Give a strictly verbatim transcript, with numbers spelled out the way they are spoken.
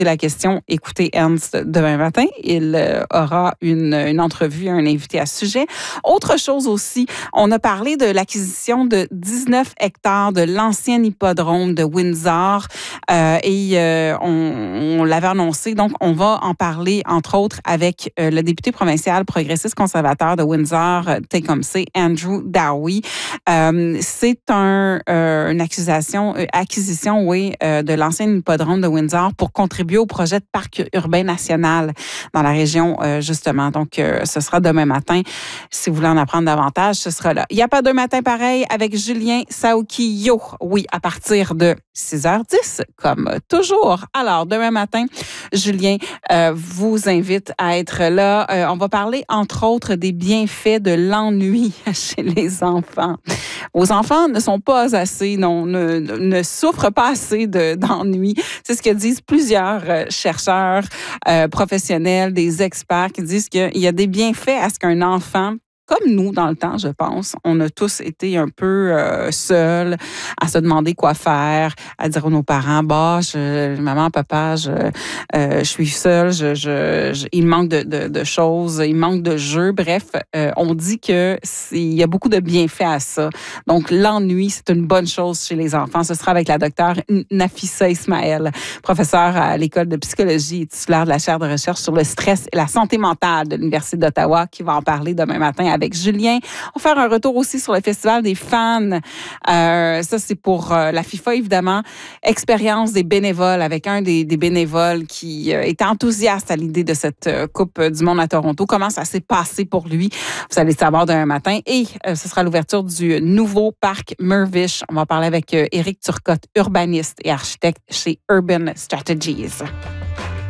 la question, écoutez Ernst demain matin. Il euh, aura une, une entrevue, un invité à ce sujet. Autre chose aussi, on a parlé de l'acquisition de dix-neuf hectares de l'ancien hippodrome de Windsor euh, et euh, on, on l'avait annoncé. Donc, on va en parler, entre autres, avec euh, le député provincial progressiste conservateur de Windsor, Tecumseh, Andrew Dowie. Euh, c'est un, euh, une accusation, euh, acquisition, oui, euh, de l'ancien hippodrome de Windsor pour contribuer au projet de parc urbain national dans la région, euh, justement. Donc, euh, ce sera demain matin. Si vous voulez en apprendre davantage, ce sera là. Il n'y a pas deux matins pareil avec Julien Saoukio. Oui, à partir de six heures dix, comme toujours. Alors, demain matin, Julien euh, vous invite à être là. Euh, on va parler, entre autres, des bienfaits de l'ennui chez les enfants. Vos enfants ne sont pas assez, non, ne, ne souffrent pas assez de, d'ennui. C'est ce que disent plusieurs euh, chercheurs euh, professionnels, des experts qui disent qu'il y a des bienfaits à ce qu'un enfant, comme nous, dans le temps, je pense, on a tous été un peu euh, seuls à se demander quoi faire, à dire à nos parents, bah, je, maman, papa, je, euh, je suis seule, je, je, je, il manque de, de, de choses, il manque de jeux. Bref, euh, on dit que il y a beaucoup de bienfaits à ça. Donc, l'ennui, c'est une bonne chose chez les enfants. Ce sera avec la docteure Nafissa Ismaël, professeure à l'École de psychologie et titulaire de la chaire de recherche sur le stress et la santé mentale de l'Université d'Ottawa, qui va en parler demain matin avec avec Julien. On va faire un retour aussi sur le Festival des fans. Euh, ça, c'est pour euh, la FIFA, évidemment. Expérience des bénévoles avec un des, des bénévoles qui euh, est enthousiaste à l'idée de cette euh, Coupe du monde à Toronto. Comment ça s'est passé pour lui? Vous allez le savoir demain matin. Et euh, ce sera l'ouverture du nouveau parc Mirvish. On va parler avec euh, Éric Turcotte, urbaniste et architecte chez Urban Strategies.